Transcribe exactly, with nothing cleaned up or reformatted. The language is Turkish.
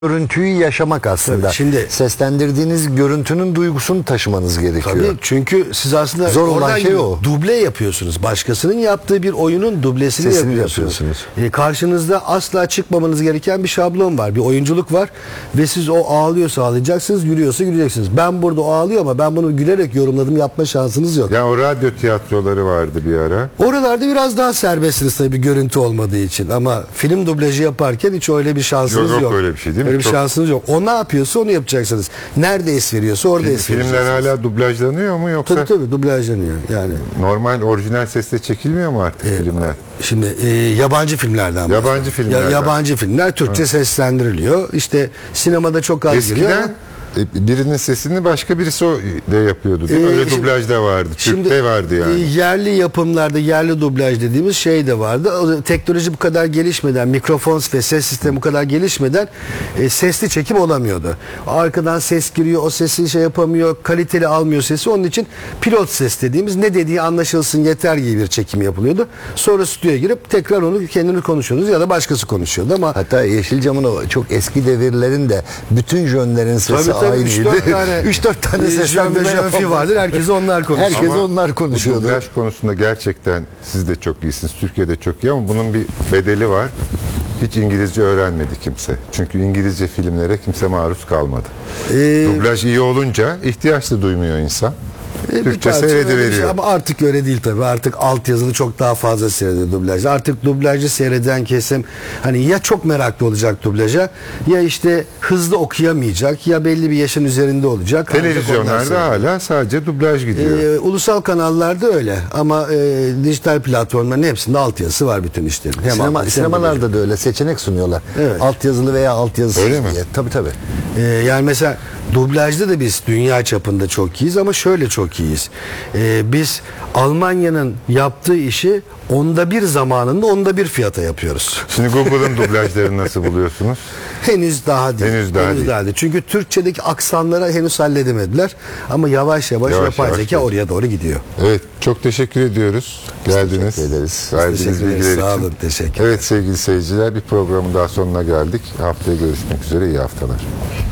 Görüntüyü yaşamak aslında. Tabii, şimdi seslendirdiğiniz görüntünün duygusunu taşımanız gerekiyor. Tabii, çünkü siz aslında zor olan şey o. Duble yapıyorsunuz. Başkasının yaptığı bir oyunun dublesini Sesini yapıyorsunuz. yapıyorsunuz. E, karşınızda asla çıkmamanız gereken bir şablon var. Bir oyunculuk var ve siz o ağlıyorsa ağlayacaksınız, gülüyorsa güleceksiniz. Ben burada o ağlıyor ama ben bunu gülerek yorumladım yapma şansınız yok. Ya o radyo tiyatroları vardı bir ara. Oralarda biraz daha serbestsiniz tabii, bir görüntü olmadığı için, ama film dublajı yaparken hiç öyle bir şansınız yok. yok. Yok öyle bir şey değil mi? Öyle bir Çok... şansınız yok. O ne yapıyorsa onu yapacaksınız. Nerede es veriyorsa orada Film, es vereceksiniz. filmler hala dublajlanıyor mu yoksa? Tabii tabii dublajlanıyor yani. Normal orijinal sesle çekilmiyor mu artık Evet. filmler? Şimdi e, yabancı filmlerden Yabancı bahsediyorum. filmlerden. Ya, yabancı filmler Türkçe evet. seslendiriliyor. İşte sinemada çok az giriyor ama Eskiden birinin sesini başka birisi o de yapıyordu değil mi? Öyle Ee, şimdi, dublaj da vardı. Şimdi, Türk'te vardı yani. Yerli yapımlarda yerli dublaj dediğimiz şey de vardı. O, teknoloji bu kadar gelişmeden, mikrofon ve ses sistemi bu kadar gelişmeden e, sesli çekim olamıyordu. Arkadan ses giriyor, o sesi şey yapamıyor, kaliteli almıyor sesi. Onun için pilot ses dediğimiz, ne dediği anlaşılsın yeter gibi bir çekim yapılıyordu. Sonra stüdyoya girip tekrar onu kendini konuşuyordunuz ya da başkası konuşuyordu ama hatta Yeşilcam'ın o çok eski devirlerin de bütün jönlerin sesi tabii, tabii, aynıydı. üç dört tane seslendirme jön vardır. Herkes onlar konuşuyor. Herkes Ama onlar konuşuyordu. Bu dublaj konusunda gerçekten siz de çok iyisiniz. Türkiye'de çok iyi ama bunun bir bedeli var. Hiç İngilizce öğrenmedi kimse. Çünkü İngilizce filmlere kimse maruz kalmadı. Ee, Dublaj iyi olunca ihtiyaç da duymuyor insan. E, Türkçe seyrediveriyor. şey, ama artık öyle değil tabii. Artık altyazılı çok daha fazla seyrediyor dublajda. Artık dublajı seyreden kesim hani ya çok meraklı olacak dublaja, ya işte hızlı okuyamayacak, ya belli bir yaşın üzerinde olacak. Televizyonlarda hala sadece dublaj gidiyor. Ee, ulusal kanallarda öyle ama e, dijital platformların hepsinde altyazısı var bütün işlerin. Hem Sinema, altyazı, sinemalarda hem da öyle seçenek sunuyorlar. Evet. Altyazılı veya altyazısız Öyle mi? diye. Tabii tabii. Ee, yani mesela dublajda da biz dünya çapında çok iyiyiz ama şöyle çok iyiyiz. Ee, biz Almanya'nın yaptığı işi onda bir zamanında onda bir fiyata yapıyoruz. Şimdi Google'ın dublajlarını nasıl buluyorsunuz? Henüz daha değil. Henüz daha değil. değil. Çünkü Türkçedeki aksanları henüz halledemediler ama yavaş yavaş, Yavaş yapay yavaş zeka yavaş. oraya doğru gidiyor. Evet, çok teşekkür ediyoruz. Geldiniz. Teşekkür ederiz. Verdiğiniz Teşekkür ederiz. bilgiler Sağ için. olun. Teşekkür Evet sevgili seyirciler, bir programın daha sonuna geldik. Haftaya görüşmek üzere, iyi haftalar.